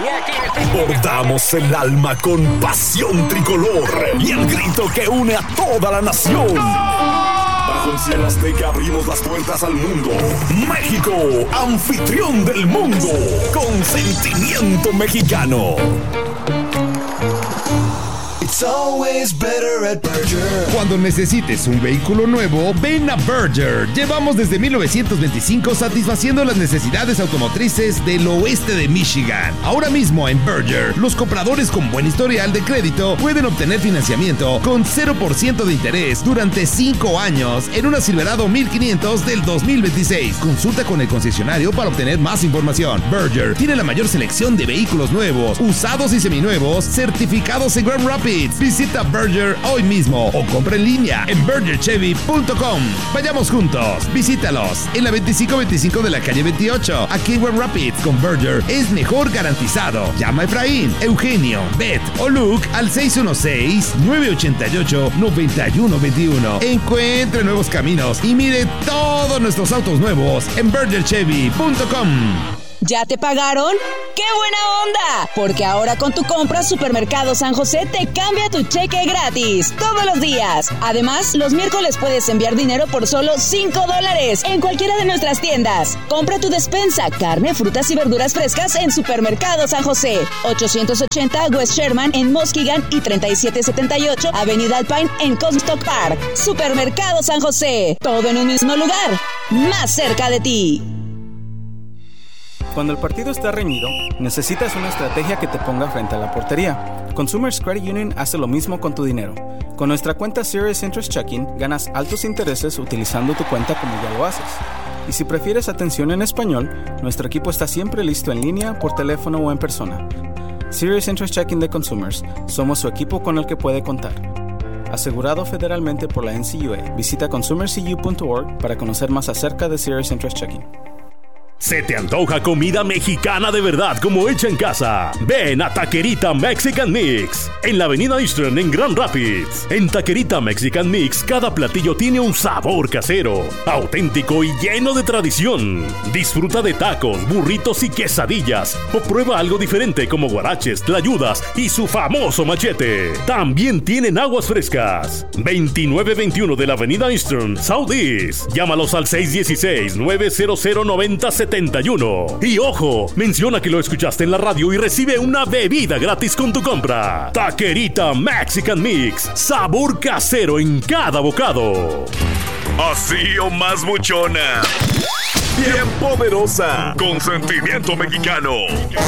Bordamos el alma con pasión tricolor y el grito que une a toda la nación. Bajo el cielo azteca abrimos las puertas al mundo. México, anfitrión del mundo, con sentimiento mexicano. It's always better at Berger. Cuando necesites un vehículo nuevo, ven a Berger. Llevamos desde 1925 satisfaciendo las necesidades automotrices del oeste de Michigan. Ahora mismo en Berger, los compradores con buen historial de crédito pueden obtener financiamiento con 0% de interés durante 5 años en una Silverado 1500 del 2026. Consulta con el concesionario para obtener más información. Berger tiene la mayor selección de vehículos nuevos, usados y seminuevos, certificados en Grand Rapids. Visita Berger hoy mismo o compra en línea en bergerchevy.com. Vayamos juntos, visítalos en la 2525 de la calle 28, aquí en Grand Rapids. Con Berger es mejor garantizado. Llama a Efraín, Eugenio, Beth o Luke al 616-988-9121. Encuentre nuevos caminos y mire todos nuestros autos nuevos en bergerchevy.com. ¿Ya te pagaron? ¡Qué buena onda! Porque ahora con tu compra Supermercado San José te cambia tu cheque gratis todos los días. Además, los miércoles puedes enviar dinero por solo $5 en cualquiera de nuestras tiendas. Compra tu despensa, carne, frutas y verduras frescas en Supermercado San José. 880 West Sherman en Muskegon y 3778 Avenida Alpine en Comstock Park. Supermercado San José. Todo en un mismo lugar. Más cerca de ti. Cuando el partido está reñido, necesitas una estrategia que te ponga frente a la portería. Consumers Credit Union hace lo mismo con tu dinero. Con nuestra cuenta Serious Interest Checking, ganas altos intereses utilizando tu cuenta como ya lo haces. Y si prefieres atención en español, nuestro equipo está siempre listo en línea, por teléfono o en persona. Serious Interest Checking de Consumers, somos su equipo con el que puede contar. Asegurado federalmente por la NCUA. Visita consumercu.org para conocer más acerca de Serious Interest Checking. ¿Se te antoja comida mexicana de verdad como hecha en casa? Ven a Taquerita Mexican Mix en la avenida Eastern en Grand Rapids. En Taquerita Mexican Mix cada platillo tiene un sabor casero, auténtico y lleno de tradición. Disfruta de tacos, burritos y quesadillas o prueba algo diferente como guaraches, tlayudas y su famoso machete. También tienen aguas frescas. 2921 de la avenida Eastern, Southeast. Llámalos al 616-900-9071. Y ojo, menciona que lo escuchaste en la radio y recibe una bebida gratis con tu compra. Taquerita Mexican Mix, sabor casero en cada bocado. Así o más buchona, bien poderosa, con sentimiento mexicano.